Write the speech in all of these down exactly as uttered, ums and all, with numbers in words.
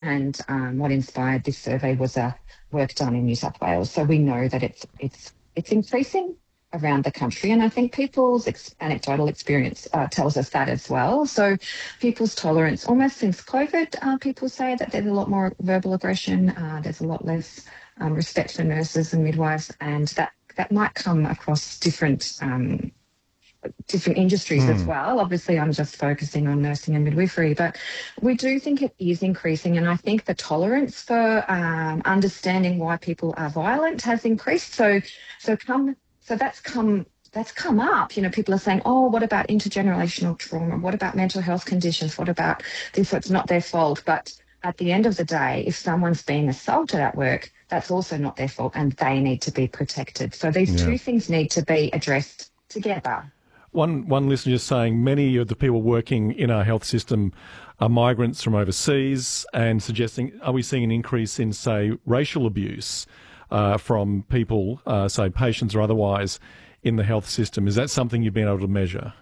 and um, what inspired this survey was a work done in New South Wales. So we know that it's it's it's increasing around the country, and I think people's ex- anecdotal experience uh, tells us that as well. So people's tolerance, almost since COVID, uh, people say that there's a lot more verbal aggression, uh, there's a lot less um, respect for nurses and midwives, and that, that might come across different um, different industries Mm. as well. Obviously, I'm just focusing on nursing and midwifery, but we do think it is increasing, and I think the tolerance for um, understanding why people are violent has increased. So, so come, so that's come. That's come up. You know, people are saying, "Oh, what about intergenerational trauma? What about mental health conditions? What about this? It's not their fault." But at the end of the day, if someone's being assaulted at work, that's also not their fault, and they need to be protected. So these Yeah. two things need to be addressed together. One one listener is saying many of the people working in our health system are migrants from overseas, and suggesting, are we seeing an increase in, say, racial abuse uh, from people, uh, say, patients or otherwise, in the health system? Is that something you've been able to measure?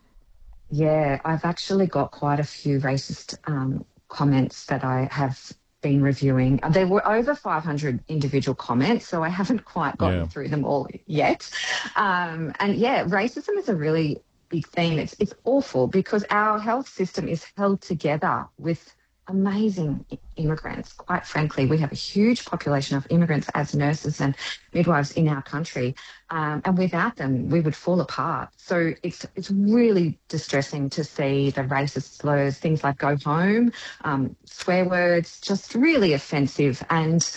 Yeah, I've actually got quite a few racist um, comments that I have been reviewing. There were over five hundred individual comments, so I haven't quite gotten Yeah. through them all yet. Um, and yeah, racism is a really big theme. It's it's awful because our health system is held together with amazing i- immigrants. Quite frankly, we have a huge population of immigrants as nurses and midwives in our country, um, and without them, we would fall apart. So it's it's really distressing to see the racist slurs, things like "go home," um, swear words, just really offensive. And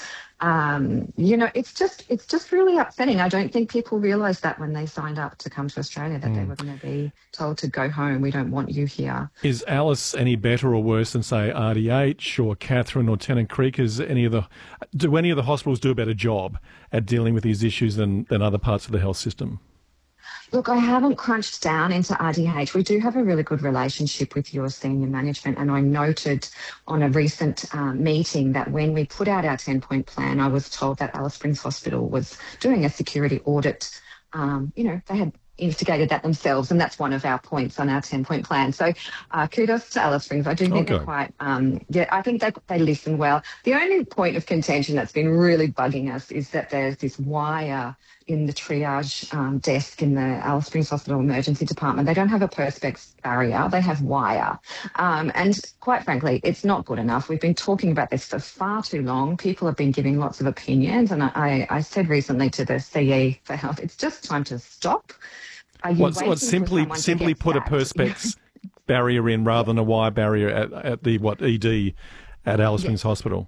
um, you know, it's just it's just really upsetting. I don't think people realised that when they signed up to come to Australia, that they were going to be told to go home. We don't want you here. Is Alice any better or worse than, say, R D H or Catherine or Tennant Creek? Is any of the do any of the hospitals do a better job at dealing with these issues than, than other parts of the health system? Look, I haven't crunched down into R D H. We do have a really good relationship with your senior management, and I noted on a recent um, meeting that when we put out our ten-point plan, I was told that Alice Springs Hospital was doing a security audit. Um, you know, they had instigated that themselves, and that's one of our points on our ten-point plan. So uh, kudos to Alice Springs. I do think Okay. they're quite, um, yeah, I think they, they listen well. The only point of contention that's been really bugging us is that there's this wire in the triage um, desk in the Alice Springs Hospital Emergency Department. They don't have a Perspex barrier, they have wire. Um, and quite frankly, it's not good enough. We've been talking about this for far too long. People have been giving lots of opinions, and I, I said recently to the C E for Health, it's just time to stop. Are you What's, waiting what for simply someone to simply get put a sacked? Perspex barrier in rather than a wire barrier at, at the what E D at Alice Springs Hospital?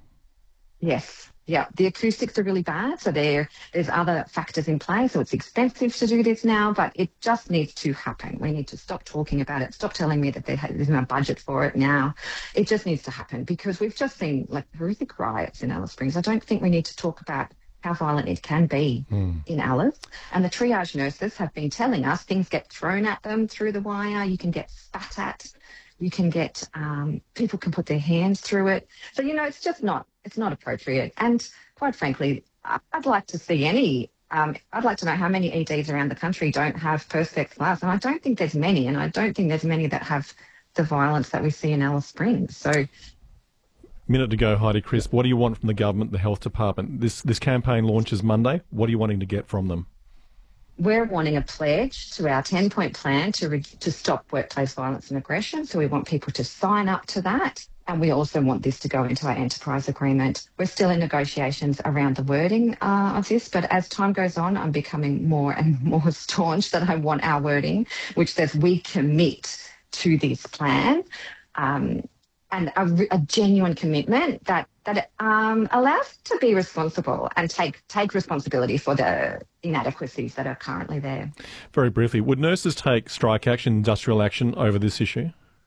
Yes. Yeah, the acoustics are really bad, so there there's other factors in play. So it's expensive to do this now, but it just needs to happen. We need to stop talking about it. Stop telling me that there ha- there's no budget for it now. It just needs to happen because we've just seen like horrific riots in Alice Springs. I don't think we need to talk about how violent it can be Mm. in Alice. And the triage nurses have been telling us things get thrown at them through the wire. You can get spat at. You can get, um, people can put their hands through it. So, you know, it's just not, it's not appropriate. And quite frankly, I- I'd like to see any, um, I'd like to know how many E Ds around the country don't have Perspex glass. And I don't think there's many. And I don't think there's many that have the violence that we see in Alice Springs. So, Minute to go, Heidi Crisp. What do you want from the government, the health department? This this campaign launches Monday. What are you wanting to get from them? we're wanting a pledge to our ten-point plan to re- to stop workplace violence and aggression. So we want people to sign up to that. And we also want this to go into our enterprise agreement. We're still in negotiations around the wording uh, of this, but as time goes on, I'm becoming more and more staunch that I want our wording, which says we commit to this plan, um, and a, re- a genuine commitment that that um, allows to be responsible and take take responsibility for the inadequacies that are currently there. Very briefly, would nurses take strike action, industrial action over this issue?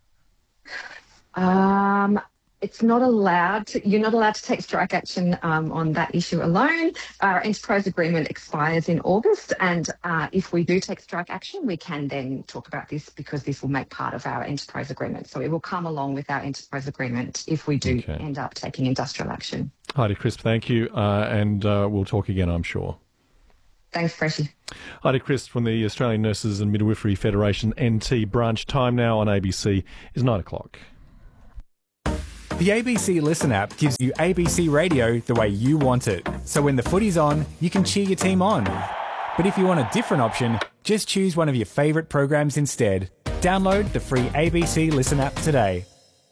Um, it's not allowed to, you're not allowed to take strike action um, on that issue alone. Our enterprise agreement expires in August, and uh, if we do take strike action, we can then talk about this because this will make part of our enterprise agreement. So it will come along with our enterprise agreement if we do Okay. end up taking industrial action. Heidi Crisp, thank you, uh, and uh, we'll talk again, I'm sure. Thanks, Freshie. Heidi Crisp from the Australian Nurses and Midwifery Federation N T branch. Time now on A B C is nine o'clock. The A B C Listen app gives you A B C radio the way you want it. So when the footy's on, you can cheer your team on. But if you want a different option, just choose one of your favourite programs instead. Download the free A B C Listen app today.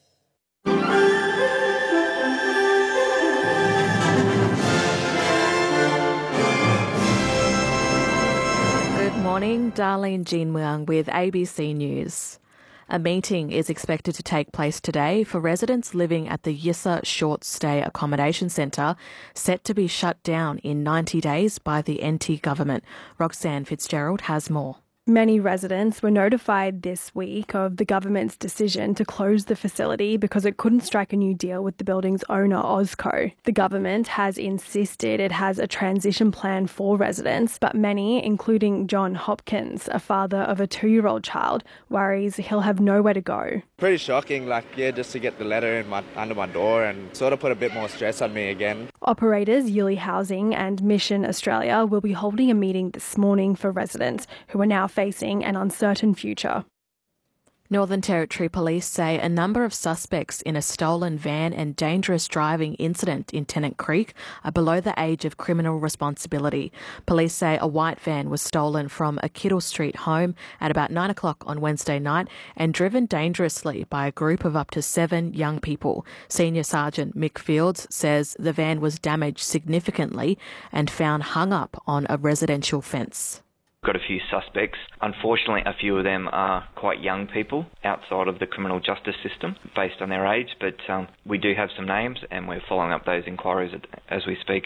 Good morning, Darlene Jean-Muang with A B C News. A meeting is expected to take place today for residents living at the Yissa Short Stay Accommodation Centre, set to be shut down in ninety days by the N T government. Roxanne Fitzgerald has more. Many residents were notified this week of the government's decision to close the facility because it couldn't strike a new deal with the building's owner, Ozco. The government has insisted it has a transition plan for residents, but many, including John Hopkins, a father of a two-year-old child, worries he'll have nowhere to go. Pretty shocking, like, yeah, just to get the letter in my, under my door and sort of put a bit more stress on me again. Operators Yuli Housing and Mission Australia will be holding a meeting this morning for residents who are now facing an uncertain future. Northern Territory Police say a number of suspects in a stolen van and dangerous driving incident in Tennant Creek are below the age of criminal responsibility. Police say a white van was stolen from a Kittle Street home at about nine o'clock on Wednesday night and driven dangerously by a group of up to seven young people. Senior Sergeant Mick Fields says the van was damaged significantly and found hung up on a residential fence. Got a few suspects. Unfortunately, a few of them are quite young people outside of the criminal justice system based on their age, but um, we do have some names and we're following up those inquiries as we speak.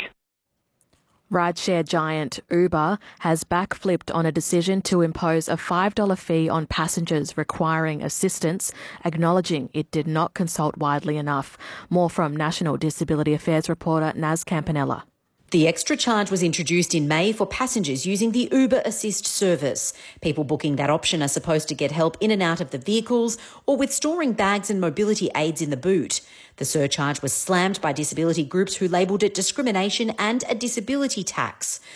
Rideshare giant Uber has backflipped on a decision to impose a five dollars fee on passengers requiring assistance, acknowledging it did not consult widely enough. More from National Disability Affairs reporter Naz Campanella. The extra charge was introduced in May for passengers using the Uber Assist service. People booking that option are supposed to get help in and out of the vehicles or with storing bags and mobility aids in the boot. The surcharge was slammed by disability groups who labelled it discrimination and a disability tax.